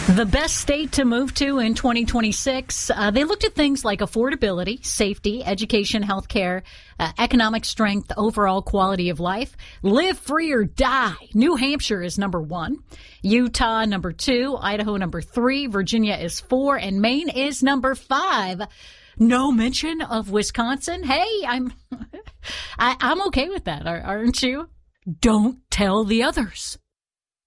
The best state to move to in 2026, they looked at things like affordability, safety, education, healthcare, economic strength, overall quality of life. Live free or die. New Hampshire is number 1, Utah number 2, Idaho number 3, Virginia is 4, and Maine is number 5. No mention of Wisconsin. Hey, I'm okay with that, aren't you? Don't tell the others.